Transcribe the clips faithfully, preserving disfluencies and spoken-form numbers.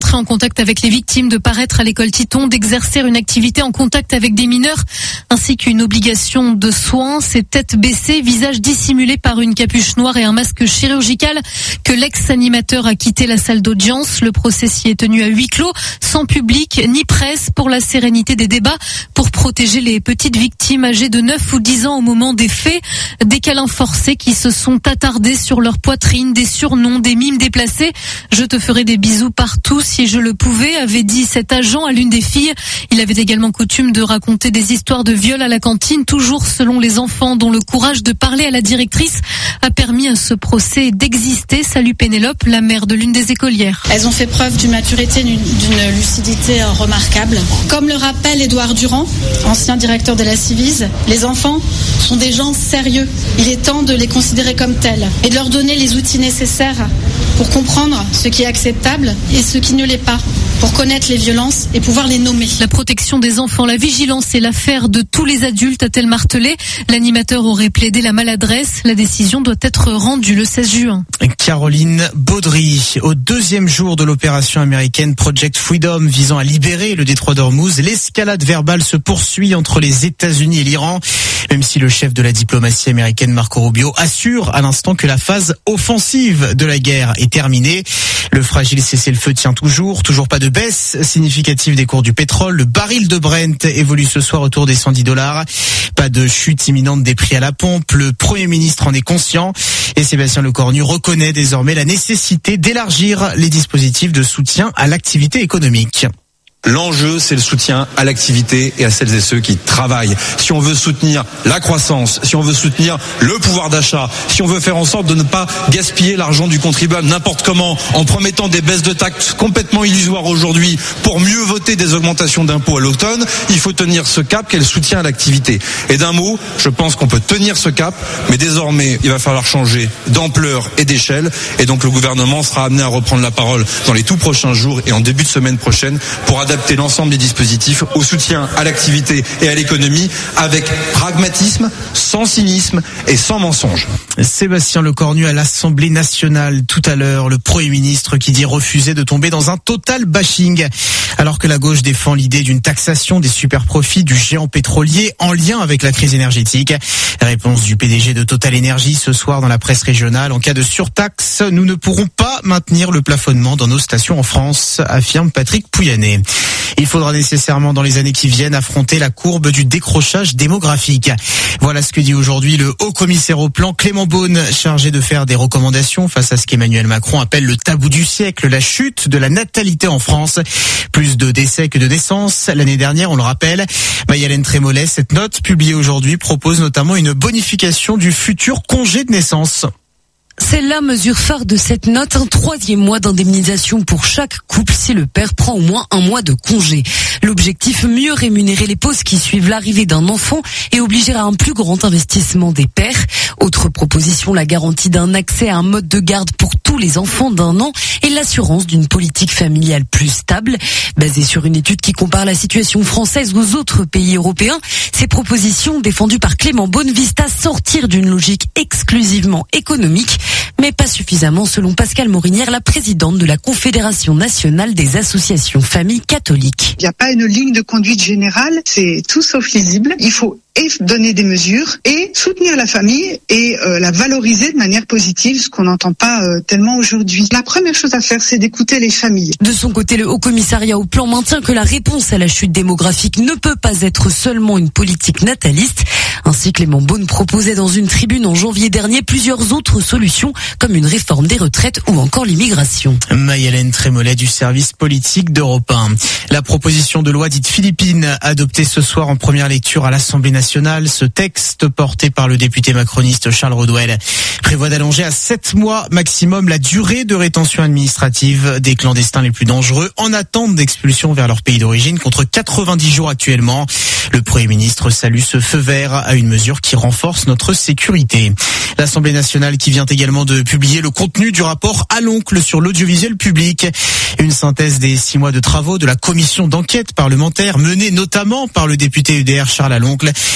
d'entrer en contact avec les victimes, de paraître à l'école Titon, d'exercer une activité en contact avec des mineurs, ainsi qu'une obligation de soins. C'est tête baissée, visage dissimulé par une capuche noire et un masque chirurgical que l'ex-animateur a quitté la salle d'audience. Le procès s'y est tenu à huis clos, sans public ni presse, pour la sérénité des débats, pour protéger les petites victimes âgées de neuf ou dix ans au moment des faits. Des câlins forcés qui se sont attardés sur leur poitrine, des surnoms, des mimes déplacés. Je te ferai des bisous partout si je le pouvais, avait dit cet agent à l'une des filles. Il avait également coutume de raconter des histoires de viol à la cantine, toujours selon les enfants, dont le courage de parler à la directrice a permis à ce procès d'exister. Salut Pénélope, la mère de l'une des écolières. Elles ont fait preuve d'une maturité, d'une, d'une lucidité remarquable. Comme le rappelle Édouard Durand, ancien directeur de la Civise, les enfants sont des gens sérieux. Il est temps de les considérer comme tels et de leur donner les outils nécessaires pour comprendre ce qui est acceptable et ce qui ne l'est pas, pour connaître les violences et pouvoir les nommer. La protection des enfants, la vigilance est l'affaire de tous les adultes, a-t-elle martelé. L'animateur aurait plaidé la maladresse. La décision doit être rendue le seize juin. Caroline Baudry, au deuxième jour de l'opération américaine Project Freedom visant à libérer le détroit d'Ormuz, l'escalade verbale se poursuit entre les États-Unis et l'Iran, même si le chef de la diplomatie américaine Marco Rubio assure à l'instant que la phase offensive de la guerre est terminée. Le fragile cessez-le-feu tient toujours, toujours pas de baisse significative des cours du pétrole. Le baril de Brent évolue ce soir autour des cent dix dollars. Pas de chute imminente des prix à la pompe. Le Premier ministre en est conscient et Sébastien Lecornu reconnaît désormais la nécessité d'élargir les dispositifs de soutien à l'activité économique. L'enjeu, c'est le soutien à l'activité et à celles et ceux qui travaillent. Si on veut soutenir la croissance, si on veut soutenir le pouvoir d'achat, si on veut faire en sorte de ne pas gaspiller l'argent du contribuable n'importe comment, en promettant des baisses de taxes complètement illusoires aujourd'hui pour mieux voter des augmentations d'impôts à l'automne, il faut tenir ce cap qu'est le soutien à l'activité. Et d'un mot, je pense qu'on peut tenir ce cap, mais désormais, il va falloir changer d'ampleur et d'échelle. Et donc le gouvernement sera amené à reprendre la parole dans les tout prochains jours et en début de semaine prochaine pour adapter l'ensemble des dispositifs au soutien à l'activité et à l'économie avec pragmatisme, sans cynisme et sans mensonge. Sébastien Lecornu à l'Assemblée nationale tout à l'heure, le Premier ministre qui dit refuser de tomber dans un total bashing. Alors que la gauche défend l'idée d'une taxation des superprofits du géant pétrolier en lien avec la crise énergétique. Réponse du P D G de Total Énergie ce soir dans la presse régionale. En cas de surtaxe, nous ne pourrons pas maintenir le plafonnement dans nos stations en France, affirme Patrick Pouyanné. Il faudra nécessairement dans les années qui viennent affronter la courbe du décrochage démographique. Voilà ce que dit aujourd'hui le haut-commissaire au plan Clément Beaune, chargé de faire des recommandations face à ce qu'Emmanuel Macron appelle le tabou du siècle, la chute de la natalité en France. Plus de décès que de naissances. L'année dernière, on le rappelle, Maï-Hélène Trémollet, cette note publiée aujourd'hui propose notamment une bonification du futur congé de naissance. C'est la mesure phare de cette note, un troisième mois d'indemnisation pour chaque couple si le père prend au moins un mois de congé. L'objectif, mieux rémunérer les pauses qui suivent l'arrivée d'un enfant et obliger à un plus grand investissement des pères. Autre proposition, la garantie d'un accès à un mode de garde pour tous les enfants d'un an et l'assurance d'une politique familiale plus stable. Basée sur une étude qui compare la situation française aux autres pays européens, ces propositions défendues par Clément Beaune visent à sortir d'une logique exclusivement économique, mais pas suffisamment selon Pascale Morinière, la présidente de la Confédération nationale des associations familles catholiques. Il n'y a pas une ligne de conduite générale, c'est tout sauf lisible. Il faut et donner des mesures et soutenir la famille et euh, la valoriser de manière positive, ce qu'on n'entend pas euh, tellement aujourd'hui. La première chose à faire, c'est d'écouter les familles. De son côté, le Haut-Commissariat au plan maintient que la réponse à la chute démographique ne peut pas être seulement une politique nataliste. Ainsi, Clément Beaune proposait dans une tribune en janvier dernier plusieurs autres solutions, comme une réforme des retraites ou encore l'immigration. Maï-Hélène Trémollet du service politique d'Europe un. La proposition de loi dite Philippine, adoptée ce soir en première lecture à l'Assemblée nationale, ce texte porté par le député macroniste Charles Rodwell prévoit d'allonger à sept mois maximum la durée de rétention administrative des clandestins les plus dangereux en attente d'expulsion vers leur pays d'origine contre quatre-vingt-dix jours actuellement. Le Premier ministre salue ce feu vert à une mesure qui renforce notre sécurité. L'Assemblée nationale qui vient également de publier le contenu du rapport à l'oncle sur l'audiovisuel public. Une synthèse des six mois de travaux de la commission d'enquête parlementaire menée notamment par le député U D R Charles Aloncle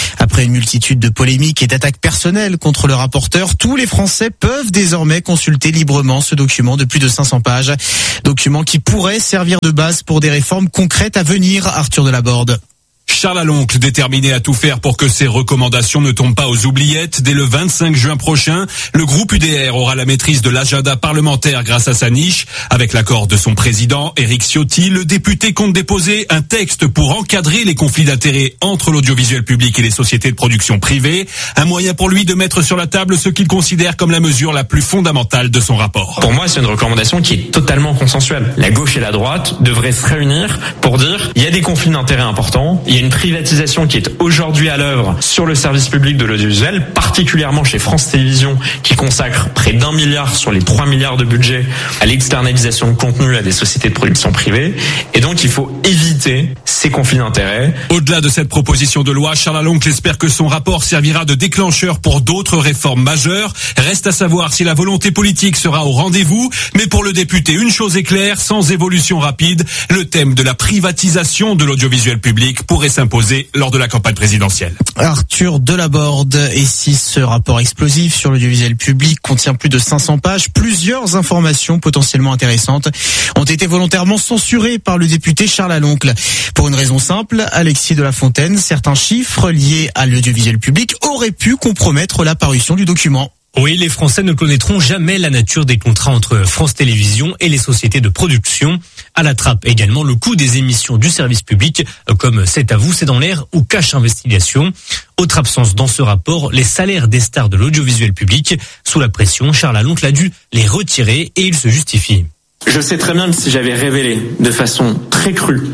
Après une multitude de polémiques et d'attaques personnelles contre le rapporteur, tous les Français peuvent désormais consulter librement ce document de plus de cinq cents pages. Document qui pourrait servir de base pour des réformes concrètes à venir. Arthur Delaborde. Charles Aloncle, déterminé à tout faire pour que ses recommandations ne tombent pas aux oubliettes. Dès le vingt-cinq juin prochain, le groupe U D R aura la maîtrise de l'agenda parlementaire grâce à sa niche. Avec l'accord de son président, Éric Ciotti, le député compte déposer un texte pour encadrer les conflits d'intérêts entre l'audiovisuel public et les sociétés de production privées. Un moyen pour lui de mettre sur la table ce qu'il considère comme la mesure la plus fondamentale de son rapport. Pour moi, c'est une recommandation qui est totalement consensuelle. La gauche et la droite devraient se réunir pour dire il y a des conflits d'intérêts importants, il y a une privatisation qui est aujourd'hui à l'œuvre sur le service public de l'audiovisuel, particulièrement chez France Télévisions, qui consacre près d'un milliard sur les trois milliards de budget à l'externalisation de contenu à des sociétés de production privées. Et donc, il faut éviter ces conflits d'intérêts. Au-delà de cette proposition de loi, Charles Aloncle espère que son rapport servira de déclencheur pour d'autres réformes majeures. Reste à savoir si la volonté politique sera au rendez-vous. Mais pour le député, une chose est claire, sans évolution rapide, le thème de la privatisation de l'audiovisuel public pourrait s'imposer lors de la campagne présidentielle. Arthur Delaborde. Et si ce rapport explosif sur l'audiovisuel public contient plus de cinq cents pages, plusieurs informations potentiellement intéressantes ont été volontairement censurées par le député Charles Aloncle. Pour une raison simple, Alexis de la Fontaine, certains chiffres liés à l'audiovisuel public auraient pu compromettre la parution du document. Oui, les Français ne connaîtront jamais la nature des contrats entre France Télévisions et les sociétés de production. À la trappe également le coût des émissions du service public, comme C'est à vous, c'est dans l'air ou Cache Investigation. Autre absence dans ce rapport, les salaires des stars de l'audiovisuel public. Sous la pression, Charles Aloncle a dû les retirer et il se justifie. Je sais très bien que si j'avais révélé de façon très crue,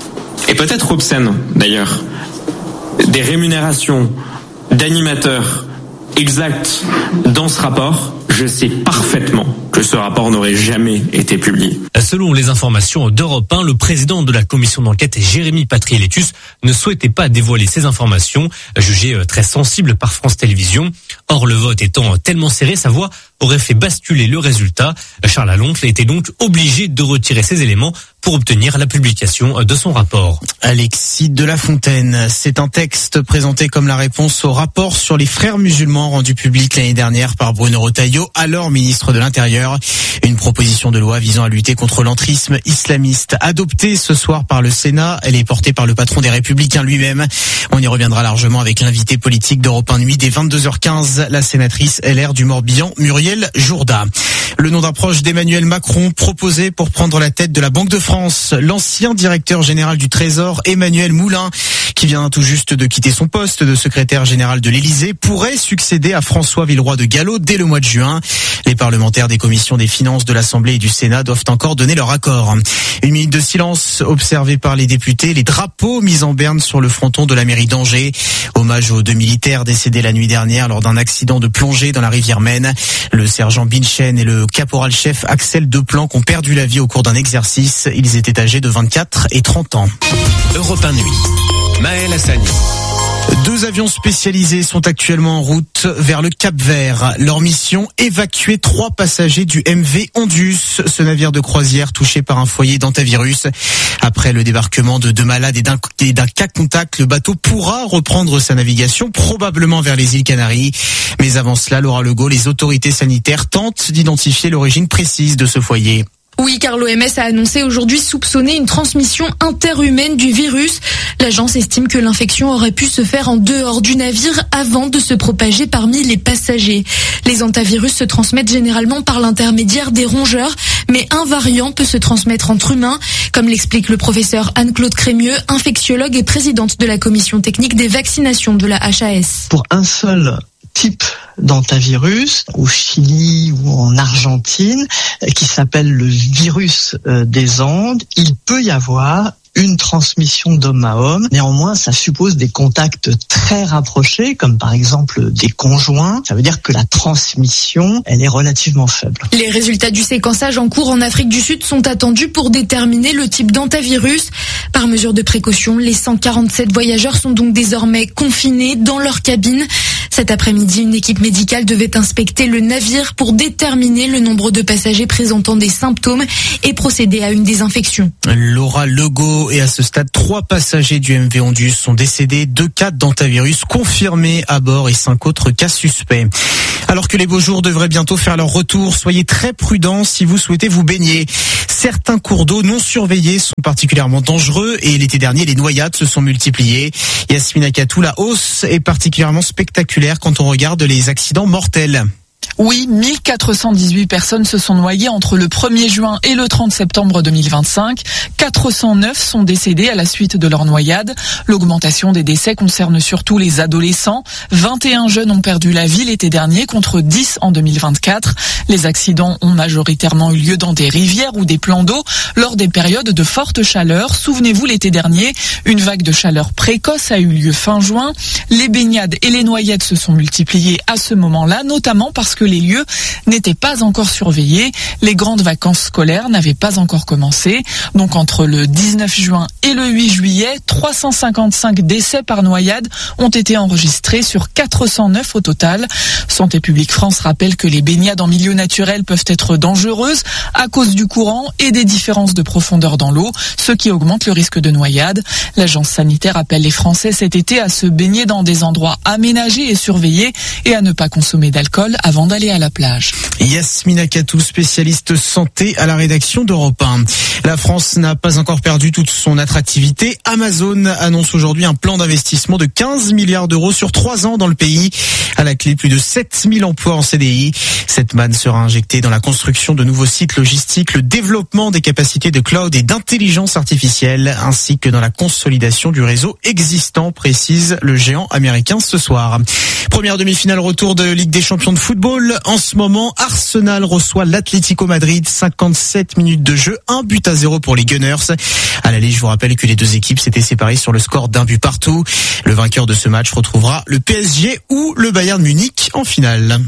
et peut-être obscène d'ailleurs, des rémunérations d'animateurs exact dans ce rapport, je sais parfaitement que ce rapport n'aurait jamais été publié. Selon les informations d'Europe un, le président de la commission d'enquête, Jérémy Patriélétus, ne souhaitait pas dévoiler ces informations, jugées très sensibles par France Télévisions. Or, le vote étant tellement serré, sa voix aurait fait basculer le résultat. Charles Aloncle était donc obligé de retirer ces éléments pour obtenir la publication de son rapport. Alexis de la Fontaine, c'est un texte présenté comme la réponse au rapport sur les frères musulmans rendu public l'année dernière par Bruno Retailleau, alors ministre de l'Intérieur. Une proposition de loi visant à lutter contre l'entrisme islamiste, adoptée ce soir par le Sénat. Elle est portée par le patron des Républicains lui-même. On y reviendra largement avec l'invité politique d'Europe un Nuit dès vingt-deux heures quinze, la sénatrice L R du Morbihan, Muriel Jourda. Le nom d'un proche d'Emmanuel Macron proposé pour prendre la tête de la Banque de France. L'ancien directeur général du Trésor, Emmanuel Moulin, qui vient tout juste de quitter son poste de secrétaire général de l'Élysée, pourrait succéder à François Villeroy de Galhau dès le mois de juin. Les parlementaires des commissions des finances de l'Assemblée et du Sénat doivent encore donner leur accord. Une minute de silence observée par les députés, les drapeaux mis en berne sur le fronton de la mairie d'Angers. Hommage aux deux militaires décédés la nuit dernière lors d'un accident de plongée dans la rivière Maine. Le sergent Binchen et le caporal-chef Axel Deplanque ont perdu la vie au cours d'un exercice. Ils étaient âgés de vingt-quatre et trente ans. Europe un Nuit. Maël Hassani. Deux avions spécialisés sont actuellement en route vers le Cap-Vert. Leur mission, évacuer trois passagers du M V Ondus, ce navire de croisière touché par un foyer d'hantavirus. Après le débarquement de deux malades et d'un, et d'un cas contact, le bateau pourra reprendre sa navigation, probablement vers les îles Canaries. Mais avant cela, Laura Legault, les autorités sanitaires tentent d'identifier l'origine précise de ce foyer. Oui, car l'O M S a annoncé aujourd'hui soupçonner une transmission interhumaine du virus. L'agence estime que l'infection aurait pu se faire en dehors du navire avant de se propager parmi les passagers. Les hantavirus se transmettent généralement par l'intermédiaire des rongeurs, mais un variant peut se transmettre entre humains, comme l'explique le professeur Anne-Claude Crémieux, infectiologue et présidente de la commission technique des vaccinations de la H A S. Pour un seul type d'hantavirus au Chili ou en Argentine qui s'appelle le virus des Andes, il peut y avoir une transmission d'homme à homme. Néanmoins, ça suppose des contacts très rapprochés, comme par exemple des conjoints. Ça veut dire que la transmission, elle est relativement faible. Les résultats du séquençage en cours en Afrique du Sud sont attendus pour déterminer le type d'hantavirus. Par mesure de précaution, les cent quarante-sept voyageurs sont donc désormais confinés dans leur cabine. Cet après-midi, une équipe médicale devait inspecter le navire pour déterminer le nombre de passagers présentant des symptômes et procéder à une désinfection. Laura Legault, et à ce stade, trois passagers du M V Ondus sont décédés, deux cas d'hantavirus confirmés à bord et cinq autres cas suspects. Alors que les beaux jours devraient bientôt faire leur retour, soyez très prudents si vous souhaitez vous baigner. Certains cours d'eau non surveillés sont particulièrement dangereux et l'été dernier, les noyades se sont multipliées. Yasmina Katou, la hausse est particulièrement spectaculaire quand on regarde les accidents mortels. Oui, mille quatre cent dix-huit personnes se sont noyées entre le premier juin et le trente septembre deux mille vingt-cinq. quatre cent neuf sont décédés à la suite de leur noyade. L'augmentation des décès concerne surtout les adolescents. vingt et un jeunes ont perdu la vie l'été dernier contre dix en deux mille vingt-quatre. Les accidents ont majoritairement eu lieu dans des rivières ou des plans d'eau lors des périodes de forte chaleur. Souvenez-vous, l'été dernier, une vague de chaleur précoce a eu lieu fin juin. Les baignades et les noyades se sont multipliées à ce moment-là, notamment parce que les lieux n'étaient pas encore surveillés. Les grandes vacances scolaires n'avaient pas encore commencé. Donc entre le dix-neuf juin et le huit juillet, trois cent cinquante-cinq décès par noyade ont été enregistrés sur quatre cent neuf au total. Santé publique France rappelle que les baignades en milieu naturel peuvent être dangereuses à cause du courant et des différences de profondeur dans l'eau, ce qui augmente le risque de noyade. L'agence sanitaire appelle les Français cet été à se baigner dans des endroits aménagés et surveillés et à ne pas consommer d'alcool avant d'aller à la plage. Yasmina Katou, spécialiste santé à la rédaction d'Europe un. La France n'a pas encore perdu toute son attractivité. Amazon annonce aujourd'hui un plan d'investissement de quinze milliards d'euros sur trois ans dans le pays. À la clé, plus de sept mille emplois en C D I. Cette manne sera injectée dans la construction de nouveaux sites logistiques, le développement des capacités de cloud et d'intelligence artificielle, ainsi que dans la consolidation du réseau existant, précise le géant américain ce soir. Première demi-finale retour de Ligue des Champions de football. En ce moment, Arsenal reçoit l'Atlético Madrid, cinquante-sept minutes de jeu, un but à zéro pour les Gunners. À l'aller, je vous rappelle que les deux équipes s'étaient séparées sur le score d'un but partout. Le vainqueur de ce match retrouvera le P S G ou le Bayern Munich en finale.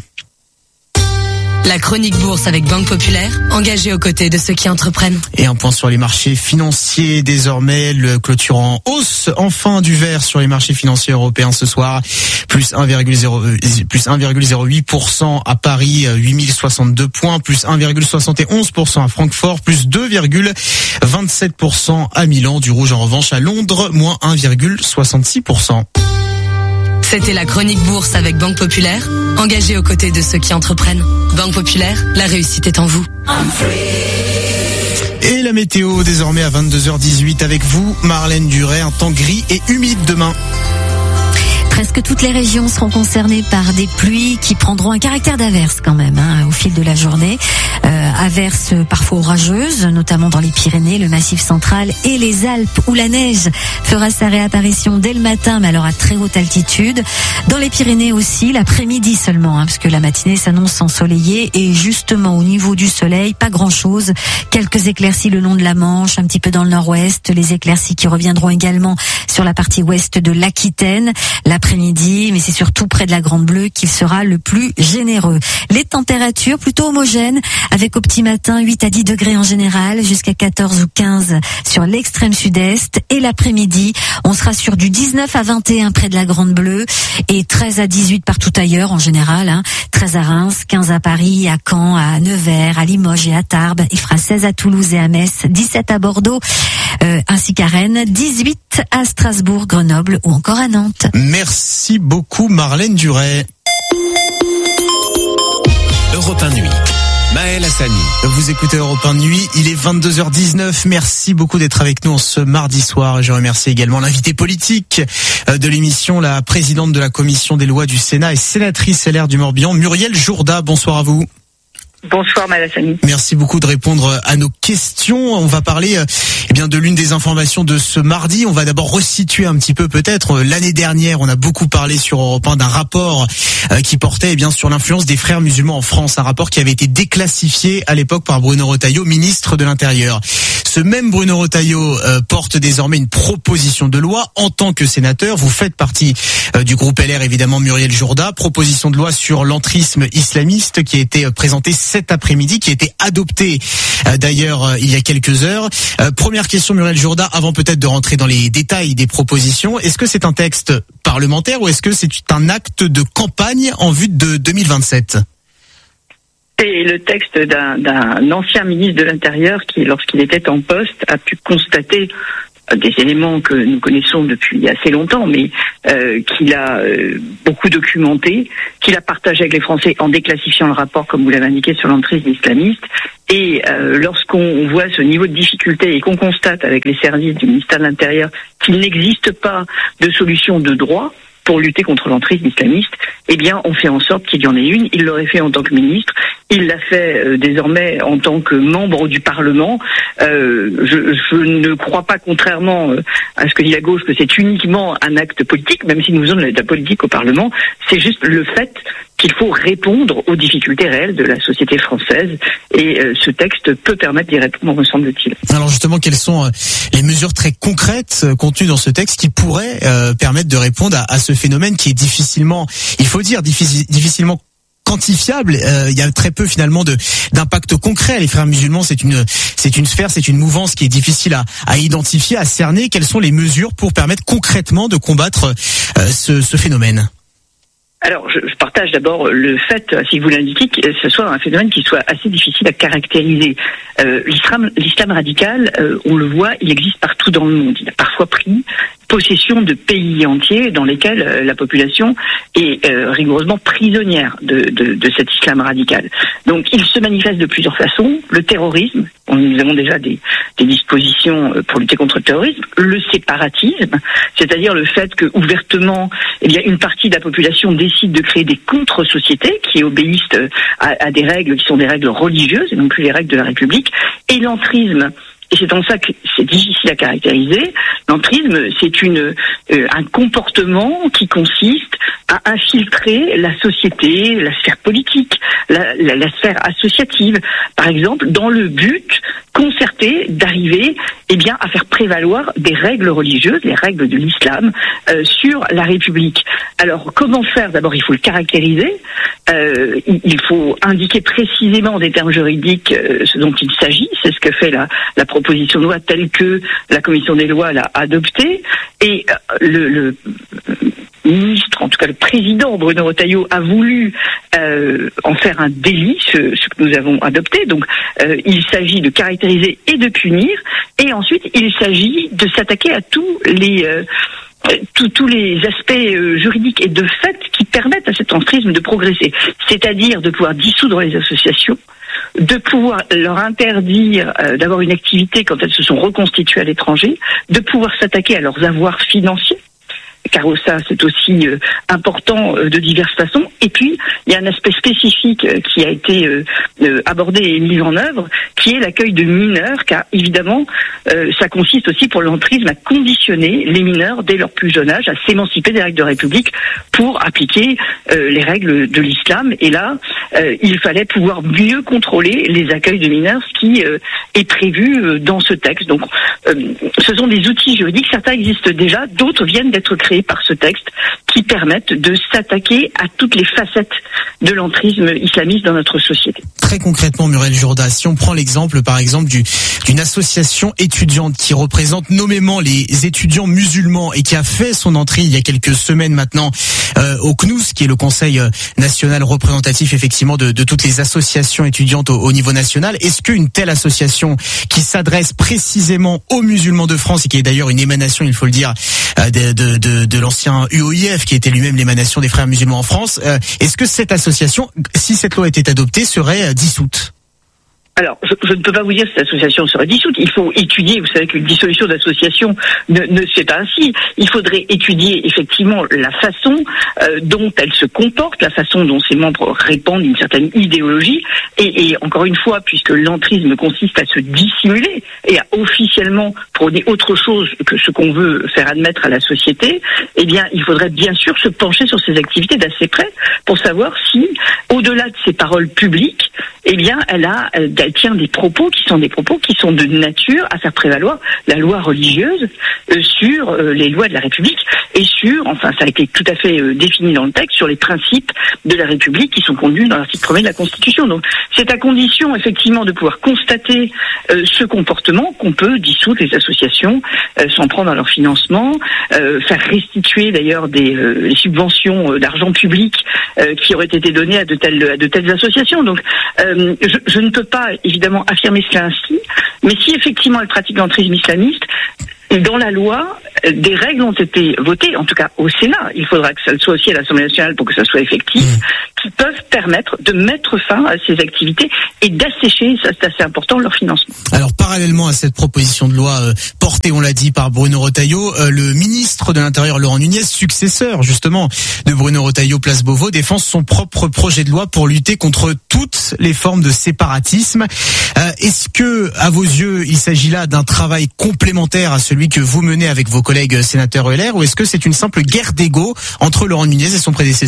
La chronique bourse avec Banque Populaire, engagée aux côtés de ceux qui entreprennent. Et un point sur les marchés financiers désormais, le clôturant en hausse enfin du vert sur les marchés financiers européens ce soir, plus un virgule zéro huit pour cent à Paris, huit mille soixante-deux points, plus un virgule soixante et onze pour cent à Francfort, plus deux virgule vingt-sept pour cent à Milan. Du rouge en revanche à Londres, moins un virgule soixante-six pour cent. C'était la chronique bourse avec Banque Populaire, engagée aux côtés de ceux qui entreprennent. Banque Populaire, la réussite est en vous. Et la météo désormais à vingt-deux heures dix-huit avec vous, Marlène Duret, un temps gris et humide demain. Presque toutes les régions seront concernées par des pluies qui prendront un caractère d'averse quand même hein, au fil de la journée. Euh, averses parfois orageuses, notamment dans les Pyrénées, le Massif central et les Alpes où la neige fera sa réapparition dès le matin, mais alors à très haute altitude. Dans les Pyrénées aussi, l'après-midi seulement, hein, parce que la matinée s'annonce ensoleillée et justement au niveau du soleil, pas grand-chose. Quelques éclaircies le long de la Manche, un petit peu dans le nord-ouest, les éclaircies qui reviendront également sur la partie ouest de l'Aquitaine. L'après-midi, mais c'est surtout près de la Grande Bleue qu'il sera le plus généreux. Les températures plutôt homogènes, avec au petit matin huit à dix degrés en général, jusqu'à quatorze ou quinze sur l'extrême sud-est. Et l'après-midi, on sera sur du dix-neuf à vingt et un près de la Grande Bleue et treize à dix-huit partout ailleurs en général. Hein. treize à Reims, quinze à Paris, à Caen, à Nevers, à Limoges et à Tarbes. Il fera seize à Toulouse et à Metz, dix-sept à Bordeaux, euh, ainsi qu'à Rennes, dix-huit à Strasbourg, Grenoble ou encore à Nantes. Merci beaucoup Marlène Duret. Europe un Nuit. Maël Hassani. Vous écoutez Europe un Nuit, il est vingt-deux heures dix-neuf. Merci beaucoup d'être avec nous en ce mardi soir. Je remercie également l'invité politique de l'émission, la présidente de la commission des lois du Sénat et sénatrice L R du Morbihan, Muriel Jourda. Bonsoir à vous. Bonsoir Malassani. Merci beaucoup de répondre à nos questions. On va parler eh bien de l'une des informations de ce mardi. On va d'abord resituer un petit peu peut-être. L'année dernière, on a beaucoup parlé sur Europe un d'un rapport euh, qui portait eh bien sur l'influence des frères musulmans en France. Un rapport qui avait été déclassifié à l'époque par Bruno Retailleau, ministre de l'Intérieur. Ce même Bruno Retailleau euh, porte désormais une proposition de loi en tant que sénateur. Vous faites partie euh, du groupe L R, évidemment, Muriel Jourda. Proposition de loi sur l'entrisme islamiste qui a été euh, présentée cet après-midi, qui a été adopté euh, d'ailleurs euh, il y a quelques heures. Euh, première question, Muriel Jourda, avant peut-être de rentrer dans les détails des propositions. Est-ce que c'est un texte parlementaire ou est-ce que c'est un acte de campagne en vue de deux mille vingt-sept ? C'est le texte d'un, d'un ancien ministre de l'Intérieur qui, lorsqu'il était en poste, a pu constater des éléments que nous connaissons depuis assez longtemps, mais euh, qu'il a euh, beaucoup documenté, qu'il a partagé avec les Français en déclassifiant le rapport, comme vous l'avez indiqué, sur l'entrisme islamiste. Et euh, lorsqu'on voit ce niveau de difficulté et qu'on constate avec les services du ministère de l'Intérieur qu'il n'existe pas de solution de droit pour lutter contre l'entrisme islamiste, eh bien, on fait en sorte qu'il y en ait une. Il l'aurait fait en tant que ministre. Il l'a fait euh, désormais en tant que membre du Parlement. Euh, je, je ne crois pas, contrairement euh, à ce que dit la gauche, que c'est uniquement un acte politique, même si nous faisons de la politique au Parlement. C'est juste le fait qu'il faut répondre aux difficultés réelles de la société française. Et euh, ce texte peut permettre d'y répondre, me semble-t-il. Alors justement, quelles sont euh, les mesures très concrètes euh, contenues dans ce texte qui pourraient euh, permettre de répondre à, à ce phénomène qui est difficilement, il faut dire, difficile, difficilement quantifiable. Euh, il y a très peu finalement de d'impact concret. Les frères musulmans, c'est une c'est une sphère, c'est une mouvance qui est difficile à, à identifier, à cerner. Quelles sont les mesures pour permettre concrètement de combattre euh, ce, ce phénomène ? Alors, je, je partage d'abord le fait, si vous l'indiquez, que ce soit un phénomène qui soit assez difficile à caractériser. Euh, l'islam, l'islam radical, euh, on le voit, il existe partout dans le monde. Il a parfois pris possession de pays entiers dans lesquels euh, la population est euh, rigoureusement prisonnière de, de, de cet islam radical. Donc, il se manifeste de plusieurs façons. Le terrorisme, nous avons déjà des, des dispositions pour lutter contre le terrorisme. Le séparatisme, c'est-à-dire le fait que ouvertement, eh bien, une partie de la population décide de créer des contre-sociétés qui obéissent à, à des règles qui sont des règles religieuses et non plus les règles de la République. Et l'entrisme, et c'est en ça que c'est difficile à caractériser. L'entrisme, c'est une euh, un comportement qui consiste à infiltrer la société, la sphère politique, la, la, la sphère associative, par exemple, dans le but concerté d'arriver, eh bien, à faire prévaloir des règles religieuses, les règles de l'islam, euh, sur la République. Alors, comment faire ? D'abord, il faut le caractériser. Euh, il faut indiquer précisément en des termes juridiques euh, ce dont il s'agit. C'est ce que fait la, la proposition de loi telle que la commission des lois l'a adoptée. Et euh, le, le ministre, en tout cas le président Bruno Retailleau, a voulu euh, en faire un délit, ce, ce que nous avons adopté. Donc, euh, il s'agit de caractériser et de punir. Et ensuite, il s'agit de s'attaquer à tous les... Euh, Tous, tous les aspects euh, juridiques et de fait qui permettent à cet entrisme de progresser, c'est-à-dire de pouvoir dissoudre les associations, de pouvoir leur interdire euh, d'avoir une activité quand elles se sont reconstituées à l'étranger, de pouvoir s'attaquer à leurs avoirs financiers, car ça c'est aussi euh, important euh, de diverses façons. Et puis il y a un aspect spécifique euh, qui a été euh, euh, abordé et mis en œuvre, qui est l'accueil de mineurs, car évidemment euh, ça consiste aussi pour l'entrisme à conditionner les mineurs dès leur plus jeune âge à s'émanciper des règles de République pour appliquer euh, les règles de l'islam. Et là euh, il fallait pouvoir mieux contrôler les accueils de mineurs, ce qui euh, est prévu euh, dans ce texte. Donc euh, ce sont des outils juridiques, certains existent déjà, d'autres viennent d'être créés par ce texte, qui permettent de s'attaquer à toutes les facettes de l'entrisme islamiste dans notre société. Très concrètement, Muriel Jourda, si on prend l'exemple, par exemple, du, d'une association étudiante qui représente nommément les étudiants musulmans et qui a fait son entrée il y a quelques semaines maintenant euh, au C N U S, qui est le Conseil national représentatif effectivement de, de toutes les associations étudiantes au, au niveau national. Est-ce qu'une telle association qui s'adresse précisément aux musulmans de France et qui est d'ailleurs une émanation, il faut le dire, euh, de, de, de, de l'ancien U O I F, qui était lui-même l'émanation des frères musulmans en France, euh, est-ce que cette association, si cette loi était adoptée, serait dissoute ? Alors, je, je ne peux pas vous dire si cette association serait dissoute. Il faut étudier. Vous savez qu'une dissolution d'association ne, ne se fait pas ainsi. Il faudrait étudier effectivement la façon euh, dont elle se comporte, la façon dont ses membres répandent une certaine idéologie. Et, et encore une fois, puisque l'entrisme consiste à se dissimuler et à officiellement prôner autre chose que ce qu'on veut faire admettre à la société, eh bien, il faudrait bien sûr se pencher sur ces activités d'assez près pour savoir si, au-delà de ces paroles publiques, eh bien, elle a, elle tient des propos qui sont des propos qui sont de nature à faire prévaloir la loi religieuse euh, sur euh, les lois de la République et sur, enfin, ça a été tout à fait euh, défini dans le texte, sur les principes de la République qui sont contenus dans l'article premier de la Constitution. Donc, c'est à condition, effectivement, de pouvoir constater euh, ce comportement qu'on peut dissoudre les associations, euh, s'en prendre à leur financement, euh, faire restituer d'ailleurs des euh, les subventions euh, d'argent public euh, qui auraient été données à de telles à de telles associations. Donc, euh, je, je ne peux pas évidemment affirmer cela ainsi, mais si effectivement elle pratique l'entrisme islamiste, dans la loi, des règles ont été votées, en tout cas au Sénat, il faudra que ça le soit aussi à l'Assemblée nationale pour que ça soit effectif, mmh. qui peuvent permettre de mettre fin à ces activités et d'assécher, ça c'est assez important, leur financement. Alors parallèlement à cette proposition de loi euh, portée, on l'a dit, par Bruno Retailleau, euh, le ministre de l'Intérieur, Laurent Nunez, successeur justement de Bruno Retailleau, place Beauvau, défend son propre projet de loi pour lutter contre toutes les formes de séparatisme. Euh, est-ce que, à vos yeux, il s'agit là d'un travail complémentaire à celui que vous menez avec vos collègues sénateurs L R, ou est-ce que c'est une simple guerre d'ego entre Laurent Nunez et son prédécesseur ?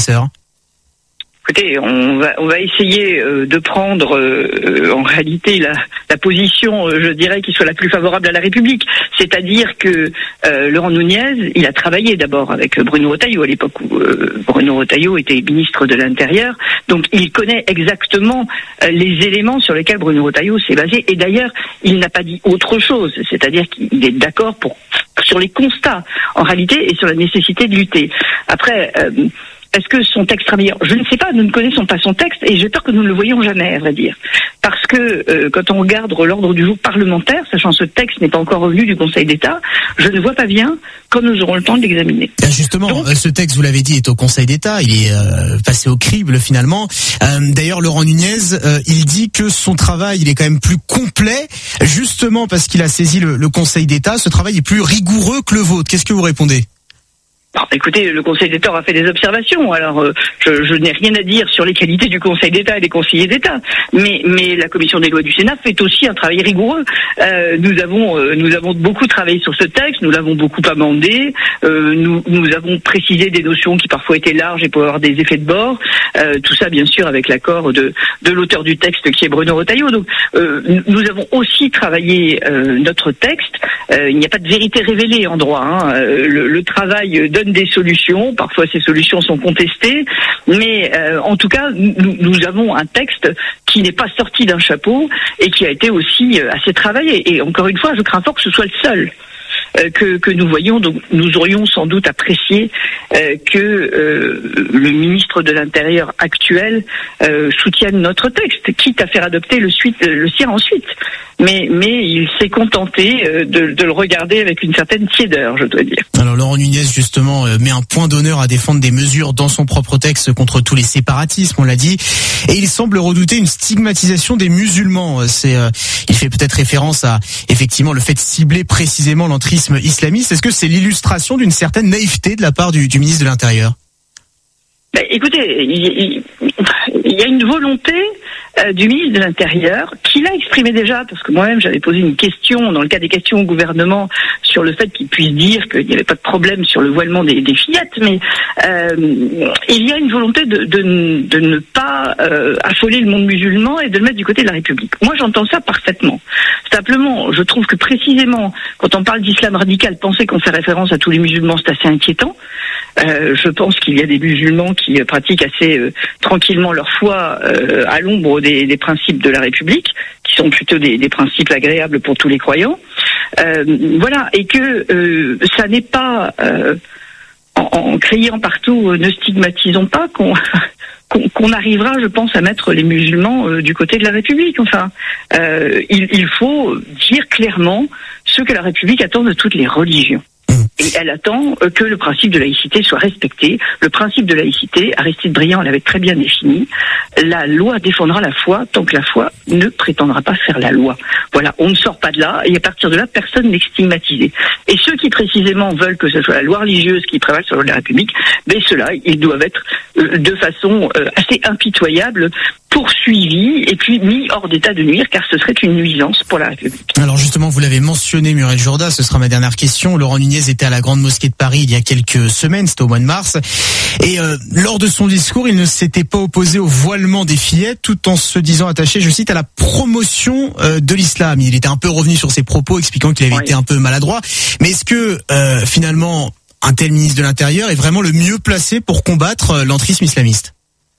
Écoutez, on va on va essayer euh, de prendre euh, en réalité la, la position, euh, je dirais, qui soit la plus favorable à la République. C'est-à-dire que euh, Laurent Nunez, il a travaillé d'abord avec Bruno Retailleau à l'époque où euh, Bruno Retailleau était ministre de l'Intérieur. Donc il connaît exactement euh, les éléments sur lesquels Bruno Retailleau s'est basé. Et d'ailleurs, il n'a pas dit autre chose. C'est-à-dire qu'il est d'accord pour sur les constats en réalité et sur la nécessité de lutter. Après. Euh, Est-ce que son texte sera meilleur ? Je ne sais pas, nous ne connaissons pas son texte et j'ai peur que nous ne le voyions jamais, à vrai dire. Parce que euh, quand on regarde l'ordre du jour parlementaire, sachant que ce texte n'est pas encore revenu du Conseil d'État, je ne vois pas bien quand nous aurons le temps de l'examiner. Justement, Donc, ce texte, vous l'avez dit, est au Conseil d'État, il est euh, passé au crible finalement. Euh, d'ailleurs, Laurent Nunez, euh, il dit que son travail, il est quand même plus complet, justement parce qu'il a saisi le, le Conseil d'État. Ce travail est plus rigoureux que le vôtre. Qu'est-ce que vous répondez ? Alors, écoutez, le Conseil d'État a fait des observations. Alors, euh, je, je n'ai rien à dire sur les qualités du Conseil d'État et des conseillers d'État, mais, mais la Commission des lois du Sénat fait aussi un travail rigoureux. Euh, nous avons, euh, nous avons beaucoup travaillé sur ce texte, nous l'avons beaucoup amendé, euh, nous, nous avons précisé des notions qui parfois étaient larges et pouvaient avoir des effets de bord. Euh, tout ça, bien sûr, avec l'accord de, de l'auteur du texte, qui est Bruno Retailleau. Donc, euh, nous avons aussi travaillé euh, notre texte. Euh, il n'y a pas de vérité révélée en droit. Hein. Euh, le, le travail de donne des solutions, parfois ces solutions sont contestées, mais euh, en tout cas, nous, nous avons un texte qui n'est pas sorti d'un chapeau et qui a été aussi euh, assez travaillé. Et encore une fois, je crains fort que ce soit le seul euh, que, que nous voyons. Donc, nous aurions sans doute apprécié euh, que euh, le ministre de l'Intérieur actuel euh, soutienne notre texte, quitte à faire adopter le, suite, le sien ensuite. Mais, mais il s'est contenté de, de le regarder avec une certaine tiédeur, je dois dire. Alors Laurent Nunez, justement, met un point d'honneur à défendre des mesures dans son propre texte contre tous les séparatismes, on l'a dit. Et il semble redouter une stigmatisation des musulmans. C'est, euh, il fait peut-être référence à, effectivement, le fait de cibler précisément l'entrisme islamiste. Est-ce que c'est l'illustration d'une certaine naïveté de la part du, du ministre de l'Intérieur ? Ben, écoutez, il, il, il y a une volonté euh, du ministre de l'Intérieur qu'il a exprimé déjà, parce que moi-même j'avais posé une question dans le cas des questions au gouvernement sur le fait qu'il puisse dire qu'il n'y avait pas de problème sur le voilement des, des fillettes, mais euh, il y a une volonté de, de, de ne pas euh, affoler le monde musulman et de le mettre du côté de la République. Moi j'entends ça parfaitement. Simplement, je trouve que précisément quand on parle d'islam radical, penser qu'on fait référence à tous les musulmans, c'est assez inquiétant. Euh, je pense qu'il y a des musulmans qui pratiquent assez euh, tranquillement leur foi euh, à l'ombre des, des principes de la République, qui sont plutôt des, des principes agréables pour tous les croyants. Euh, voilà, et que euh, ça n'est pas euh, en, en criant partout euh, ne stigmatisons pas qu'on, qu'on qu'on arrivera, je pense, à mettre les musulmans euh, du côté de la République. Enfin, euh, il, il faut dire clairement ce que la République attend de toutes les religions. Et elle attend que le principe de laïcité soit respecté. Le principe de laïcité, Aristide Briand l'avait très bien défini, la loi défendra la foi tant que la foi ne prétendra pas faire la loi. Voilà, on ne sort pas de là, et à partir de là, personne n'est stigmatisé. Et ceux qui précisément veulent que ce soit la loi religieuse qui prévale sur la République, ben ceux-là, ils doivent être de façon assez impitoyable poursuivi et puis mis hors d'état de nuire, car ce serait une nuisance pour la République. Alors justement, vous l'avez mentionné, Muriel Jourda, ce sera ma dernière question. Laurent Nunez était à la Grande Mosquée de Paris il y a quelques semaines, c'était au mois de mars, et euh, lors de son discours, il ne s'était pas opposé au voilement des fillettes, tout en se disant attaché, je cite, à la promotion euh, de l'islam. Il était un peu revenu sur ses propos, expliquant qu'il avait oui. été un peu maladroit. Mais est-ce que euh, finalement, un tel ministre de l'Intérieur est vraiment le mieux placé pour combattre euh, l'entrisme islamiste ?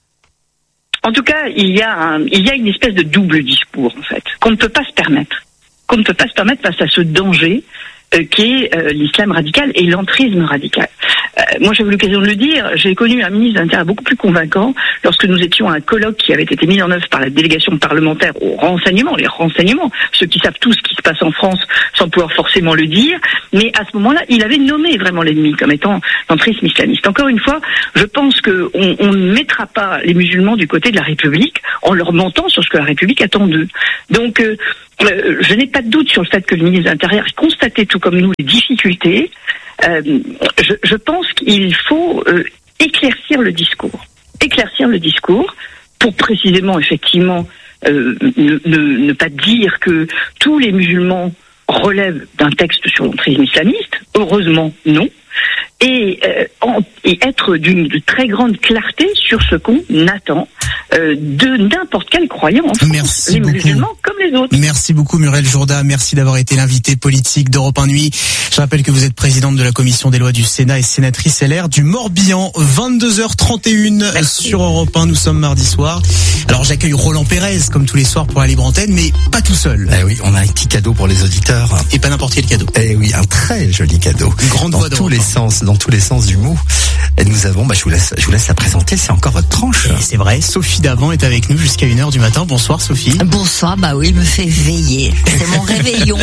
En tout cas, il y a un, il y a une espèce de double discours, en fait, qu'on ne peut pas se permettre. Qu'on ne peut pas se permettre face à ce danger euh, qui est euh, l'islam radical et l'entrisme radical. Euh, moi, j'ai eu l'occasion de le dire, j'ai connu un ministre de l'Intérieur beaucoup plus convaincant lorsque nous étions à un colloque qui avait été mis en œuvre par la délégation parlementaire au renseignement, les renseignements, ceux qui savent tout ce qui se passe en France sans pouvoir forcément le dire, mais à ce moment-là, il avait nommé vraiment l'ennemi comme étant l'entrisme islamiste. Encore une fois, je pense qu'on on ne mettra pas les musulmans du côté de la République en leur mentant sur ce que la République attend d'eux. Donc, euh, euh, je n'ai pas de doute sur le fait que le ministre de l'Intérieur ait constaté tout comme nous les difficultés. Euh, je, je pense qu'il faut euh, éclaircir le discours. Éclaircir le discours pour précisément, effectivement, euh, ne, ne, ne pas dire que tous les musulmans relèvent d'un texte sur l'entrisme islamiste. Heureusement, non. Et, euh, en, et être d'une de très grande clarté sur ce qu'on attend euh, de n'importe quel croyant en France, Merci les beaucoup. musulmans comme les autres. Merci beaucoup Muriel Jourda, merci d'avoir été l'invité politique d'Europe un Nuit. Je rappelle que vous êtes présidente de la commission des lois du Sénat et sénatrice L R du Morbihan. Vingt-deux heures trente et une sur Europe un, nous sommes mardi soir. Alors j'accueille Roland Pérez comme tous les soirs pour la libre antenne, mais pas tout seul. Eh oui, on a un petit cadeau pour les auditeurs. Et pas n'importe quel cadeau. Eh oui, un très joli cadeau. Une grande dans voix tous les sens, dans tous les sens du mot. Et nous avons, bah, je vous laisse, je vous laisse la présenter. C'est encore votre tranche. Et c'est vrai. Sophie Davant est avec nous jusqu'à une heure du matin. Bonsoir Sophie. Bonsoir. Bah oui, il me fait veiller. C'est mon réveillon.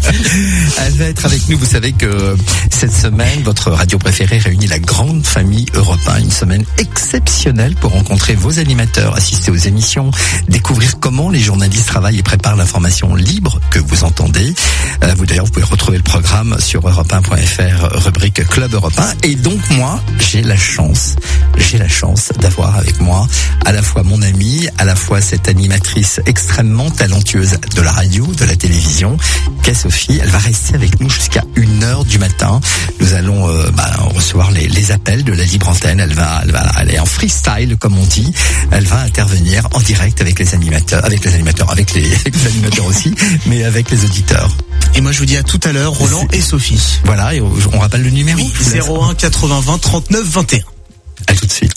Elle va être avec nous. Vous savez que cette semaine, votre radio préférée réunit la grande famille Europe un. Une semaine exceptionnelle pour rencontrer vos animateurs, assister aux émissions, découvrir comment les journalistes travaillent et préparent l'information libre que vous entendez. Euh, vous d'ailleurs, vous pouvez retrouver le programme sur europe un point f r, rubrique Club Europe un. Et donc moi, j'ai la chance, j'ai la chance d'avoir avec moi à la fois mon amie, à la fois cette animatrice extrêmement talentueuse de la radio, de la télévision, qu'est Sophie. Elle va rester avec nous jusqu'à une heure du matin. Nous allons euh, bah, recevoir les, les appels de la libre antenne. Elle va, elle va aller en freestyle, comme on dit. Elle va intervenir en direct avec les animateurs, avec les animateurs, avec les, avec les animateurs aussi, mais avec les auditeurs. Et moi je vous dis à tout à l'heure, Roland et Sophie. Voilà, et on rappelle le numéro. Oui, zéro un quatre-vingts vingt trente-neuf vingt et un. À tout de suite.